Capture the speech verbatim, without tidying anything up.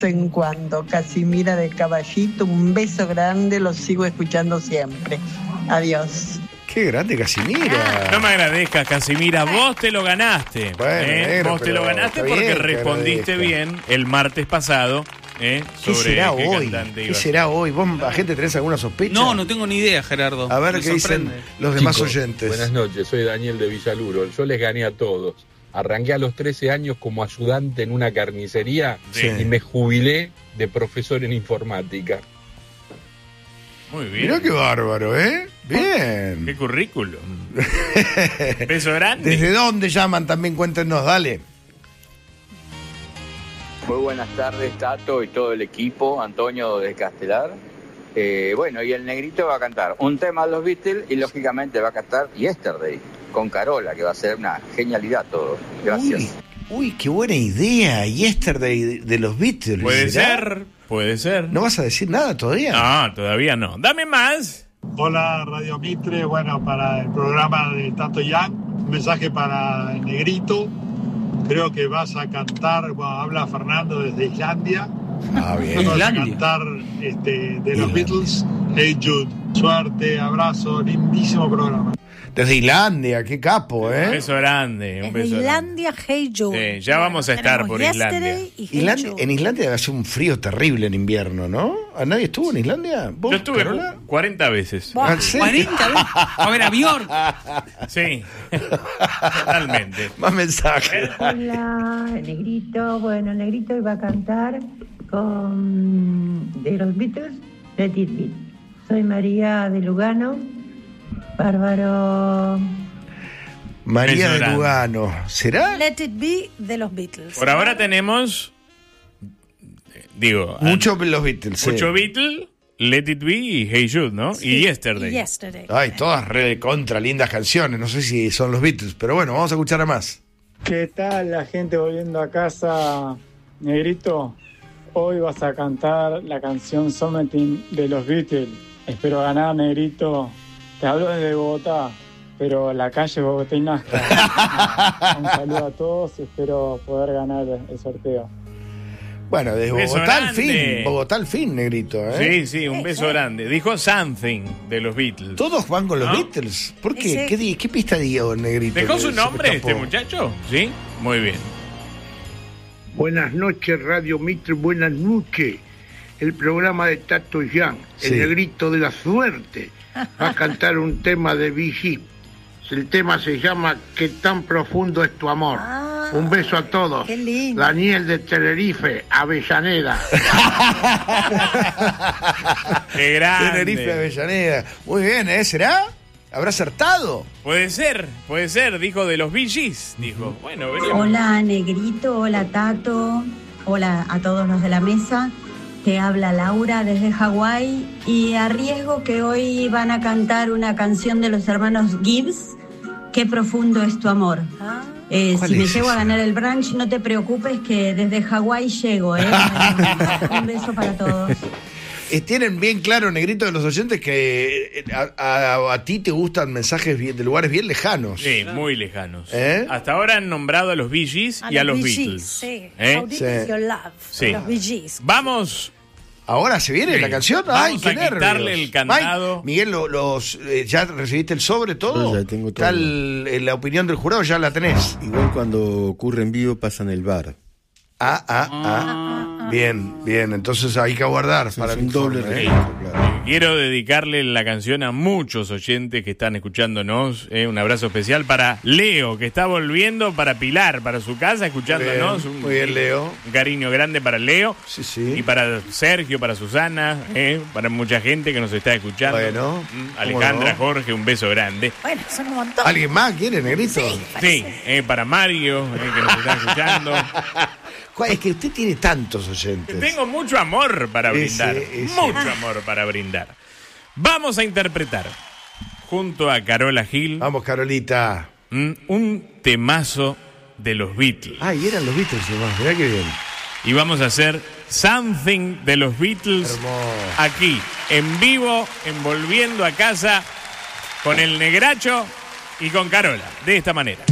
en cuando. Casimira de Caballito, un beso grande, los sigo escuchando siempre. Adiós. Qué grande Casimira. No me agradezcas, Casimira, vos te lo ganaste. Bueno, ¿eh? negro, Vos te lo ganaste bien, porque respondiste bien el martes pasado. ¿eh? ¿Qué Sobre será qué hoy? cantante ¿Qué iba a será ser. hoy? ¿Vos, agente, tenés alguna sospecha? No, no tengo ni idea, Gerardo. A ver Me qué sorprende. dicen los demás Chicos, oyentes. Buenas noches, soy Daniel de Villaluro. Yo les gané a todos. Arranqué a los trece años como ayudante en una carnicería Sí. y me jubilé de profesor en informática. Muy bien. Mirá qué bárbaro, ¿eh? Bien. Qué currículum. Beso grande. ¿Desde dónde llaman? También cuéntenos, dale. Muy buenas tardes, Tato y todo el equipo, Antonio de Castelar. Eh, bueno, y el negrito va a cantar un tema de los Beatles y lógicamente va a cantar Yesterday con Carola, que va a ser una genialidad todo. Gracias. Uy, uy, qué buena idea. Yesterday de, de los Beatles. Puede ¿será? ser, puede ser. ¿No vas a decir nada todavía? No, todavía no. Dame más. Hola Radio Mitre, bueno, para el programa de Tato Yang, un mensaje para el negrito. Creo que vas a cantar, bueno, habla Fernando desde Islandia. Ah, bien. Vas a Islandia. cantar este, de los Islandia. Beatles, Hey Jude. Suerte, abrazo, lindísimo programa. Desde Islandia, qué capo, Un ¿eh? beso grande. Un Es beso de grande. Islandia, Hey Jude. Sí, ya vamos a estar Tenemos por Yesterday Islandia. y Hey Islandia- Jude. en Islandia hace un frío terrible en invierno, ¿no? ¿A nadie estuvo en Islandia? ¿Vos, Yo estuve Carola? cuarenta veces. Buah. ¿En serio? cuarenta veces. A ver, a Bjork. Sí, totalmente. Más mensajes. Hola, Negrito. Bueno, Negrito iba a cantar con de los Beatles, Let It Be. Soy María de Lugano. Bárbaro. María Beso de grande. Lugano. ¿Será? Let It Be de los Beatles. Por ahora tenemos, eh, digo, Mucho los Beatles. sí. mucho Beatle, Let It Be y Hey Jude, ¿no? Sí, Y Yesterday. Yesterday. Ay, todas re contra lindas canciones. No sé si son los Beatles, pero bueno, vamos a escuchar a más. ¿Qué tal la gente volviendo a casa, Negrito? Hoy vas a cantar la canción Something de los Beatles. Espero ganar, Negrito. Te hablo desde Bogotá, pero la calle Bogotá y Nazca. Un saludo a todos y espero poder ganar el sorteo. Bueno, desde Beso Bogotá al grande. fin. Bogotá al fin, negrito, ¿eh? Sí, sí, un beso grande. Dijo Something de los Beatles. Todos van con los ¿No? Beatles. ¿Por qué? Ese- ¿Qué, di- qué pista dio, negrito? ¿Dejó que su se me nombre escapó? este muchacho? Sí, muy bien. Buenas noches, Radio Mitre, buenas noches. El programa de Tato Yang, el Sí. negrito de la suerte, va a cantar un tema de B G. El tema se llama ¿Qué tan profundo es tu amor? Ah, Un beso a todos. qué lindo. Daniel de Tenerife, Avellaneda. Qué grande. Tenerife, Avellaneda. Muy bien, ¿eh? ¿Será? ¿Habrá acertado? Puede ser, puede ser, dijo de los Bee Gees. Dijo, bueno, veremos. Hola, Negrito. Hola, Tato. Hola a todos los de la mesa. Te habla Laura desde Hawái y arriesgo que hoy van a cantar una canción de los hermanos Gibbs. Qué profundo es tu amor. Ah. Eh, ¿Cuál si me es llego a esa? ganar el brunch, no te preocupes que desde Hawái llego. ¿eh? Un beso para todos. Eh, tienen bien claro, negrito, de los oyentes, que eh, a, a- a ti te gustan mensajes bien- de lugares bien lejanos. Sí, muy lejanos. ¿Eh? Hasta ahora han nombrado a los Bee Gees y a los Bee Gees, Beatles. Sí. ¿Eh? How Deep Sí. Is Your Love. Sí. de Los Bee Gees. Vamos. ¿Ahora se viene Sí. la canción? Vamos ¡Ay, qué a quitarle nervios! el candado. Mike, Miguel, lo- los, eh, ¿ya recibiste el sobre todo? Yo ya tengo todo. Está el- eh, la opinión del jurado, ya la tenés. Igual cuando ocurre en vivo pasa en el bar. Ah, ah, ah. Bien, bien. Entonces hay que aguardar Es para el un doble informe, ¿eh? registro, claro. Quiero dedicarle la canción a muchos oyentes que están escuchándonos. eh, un abrazo especial para Leo, que está volviendo, para Pilar, para su casa, escuchándonos. Muy bien, un, muy bien, Leo. Un cariño grande para Leo. Sí, sí. Y para Sergio, para Susana, eh, para mucha gente que nos está escuchando. Bueno, Mm, ¿cómo Alejandra, no? Jorge, un beso grande. Bueno, son un montón. ¿Alguien más quiere, negrito? Sí, eh, para Mario, eh, que nos está escuchando. ¿Cuál? Es que usted tiene tantos oyentes. Tengo mucho amor para Ese, brindar. ese. Mucho amor para brindar. Vamos a interpretar, junto a Carola Gil, Vamos, Carolita. mm, un temazo de los Beatles. Ay, eran los Beatles, hermano. Mirá qué bien. Y vamos a hacer Something de los Beatles Hermoso. aquí, en vivo, en Volviendo a Casa, con el Negracho y con Carola, de esta manera.